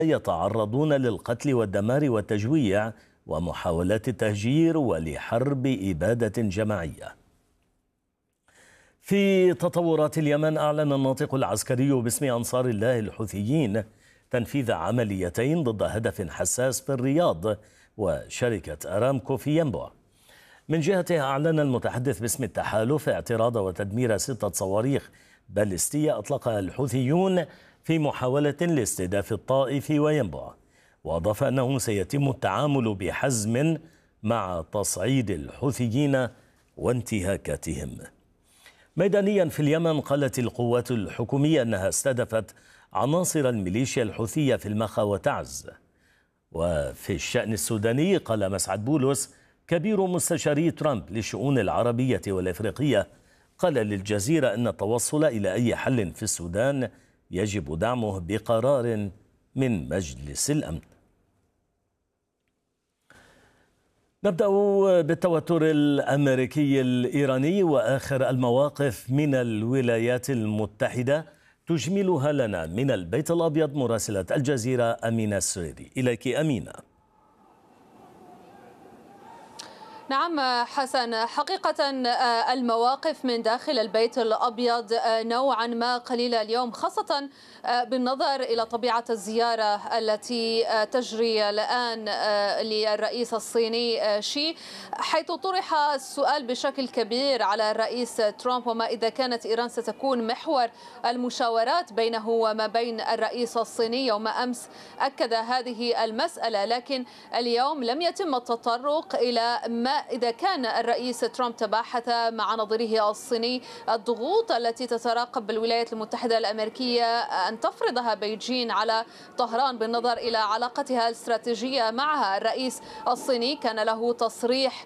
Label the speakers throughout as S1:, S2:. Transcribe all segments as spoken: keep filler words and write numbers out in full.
S1: يتعرضون للقتل والدمار والتجويع ومحاولات التهجير ولحرب إبادة جماعية. في تطورات اليمن، أعلن الناطق العسكري باسم أنصار الله الحوثيين تنفيذ عمليتين ضد هدف حساس في الرياض وشركة أرامكو في ينبع. من جهته، أعلن المتحدث باسم التحالف اعتراض وتدمير ستة صواريخ باليستية أطلقها الحوثيون في محاولة لاستهداف الطائف وينبع، وأضاف أنه سيتم التعامل بحزم مع تصعيد الحوثيين وانتهاكاتهم. ميدانيا في اليمن، قالت القوات الحكومية أنها استهدفت عناصر الميليشيا الحوثية في المخا وتعز. وفي الشأن السوداني، قال مسعد بولس كبير مستشاري ترامب للشؤون العربية والإفريقية، قال للجزيرة أن التوصل إلى أي حل في السودان يجب دعمه بقرار من مجلس الأمن. نبدأ بالتوتر الأمريكي الإيراني وآخر المواقف من الولايات المتحدة، تجملها لنا من البيت الأبيض مراسلة الجزيرة أمينة السريري. إليك أمينة.
S2: نعم حسن، حقيقة المواقف من داخل البيت الأبيض نوعا ما قليلة اليوم، خاصة بالنظر إلى طبيعة الزيارة التي تجري الآن للرئيس الصيني شي، حيث طرح السؤال بشكل كبير على الرئيس ترامب وما إذا كانت إيران ستكون محور المشاورات بينه وما بين الرئيس الصيني. يوم أمس أكد هذه المسألة، لكن اليوم لم يتم التطرق إلى ما إذا كان الرئيس ترامب تباحث مع نظيره الصيني الضغوط التي تتراقب بالولايات المتحدة الأمريكية أن تفرضها بيجين على طهران بالنظر إلى علاقتها الاستراتيجية معها. الرئيس الصيني كان له تصريح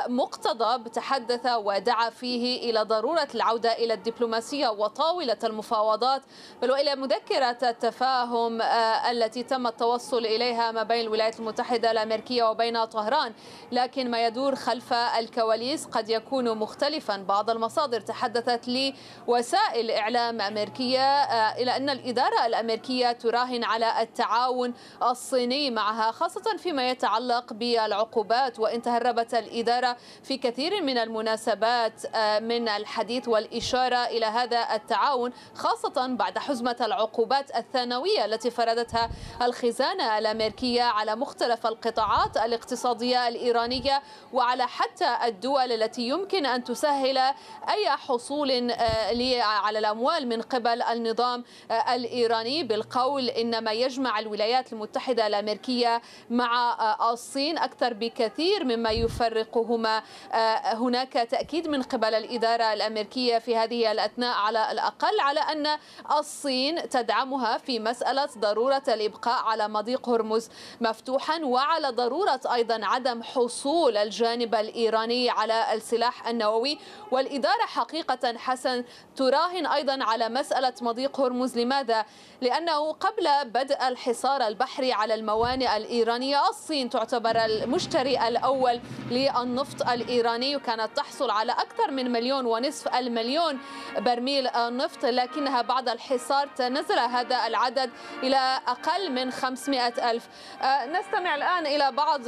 S2: مقتضب تحدث ودعا فيه إلى ضرورة العودة إلى الدبلوماسية وطاولة المفاوضات، بل وإلى مذكرة التفاهم التي تم التوصل إليها ما بين الولايات المتحدة الأمريكية وبين طهران. لكن ما يدور خلف الكواليس قد يكون مختلفا. بعض المصادر تحدثت لوسائل إعلام أمريكية إلى أن الإدارة الأمريكية تراهن على التعاون الصيني معها، خاصة فيما يتعلق بالعقوبات، وإن تهربت الإدارة في كثير من المناسبات من الحديث والإشارة إلى هذا التعاون، خاصة بعد حزمة العقوبات الثانوية التي فرضتها الخزانة الأمريكية على مختلف القطاعات الاقتصادية الإيرانية وعلى حتى الدول التي يمكن أن تسهل أي حصول على الأموال من قبل النظام الإيراني، بالقول إن ما يجمع الولايات المتحدة الأمريكية مع الصين أكثر بكثير مما يفرقهما. هناك تأكيد من قبل الإدارة الأمريكية في هذه الأثناء على الأقل على أن الصين تدعمها في مسألة ضرورة الإبقاء على مضيق هرمز مفتوحا، وعلى ضرورة أيضا عدم حصول الجانب الإيراني على السلاح النووي. والإدارة حقيقة حسن تراهن أيضا على مسألة مضيق هرمز. لماذا؟ لأنه قبل بدء الحصار البحري على الموانئ الإيرانية، الصين تعتبر المشتري الأول للنفط الإيراني، وكانت تحصل على أكثر من مليون ونصف المليون برميل نفط، لكنها بعد الحصار تنزل هذا العدد إلى أقل من خمسمائة ألف. نستمع الآن إلى بعض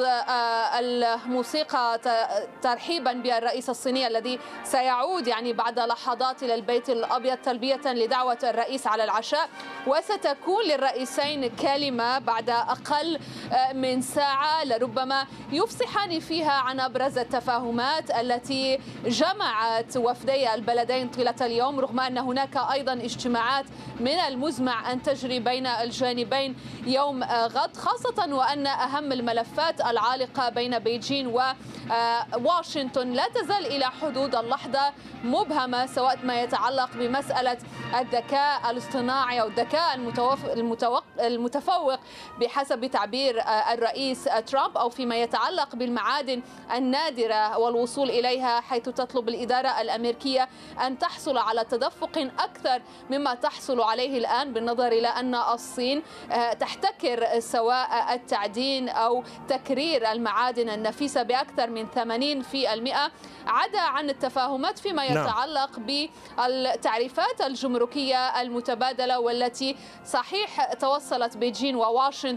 S2: الموسيقى ترحيبا بالرئيس الصيني الذي سيعود يعني بعد لحظات إلى البيت الأبيض تلبية لدعوة الرئيس على العشاء، وستكون للرئيسين كلمة بعد أقل من ساعة لربما يفصحان فيها عن أبرز التفاهمات التي جمعت وفدي البلدين طيلة اليوم، رغم أن هناك أيضا اجتماعات من المزمع أن تجري بين الجانبين يوم غد، خاصة وأن أهم الملفات العالقة بين بيجين وواشنطن لا تزال إلى حدود اللحظة مبهمة، سواء ما يتعلق بمسألة الذكاء الاصطناعي أو الذكاء المتفوق بحسب تعبير الرئيس ترامب، أو فيما يتعلق بالمعادن النادرة والوصول إليها، حيث تطلب الإدارة الأمريكية أن تحصل على تدفق أكثر مما تحصل عليه الآن، بالنظر إلى أن الصين تحتكر سواء التعدين أو تكرير المعادن النفيسة بأكثر من ثمانين بالمئة، عدا عن التفاهمات فيما يتعلق بالتعريفات الجمركية المتبادلة، والتي صحيح توصلت بيجين وواشنطن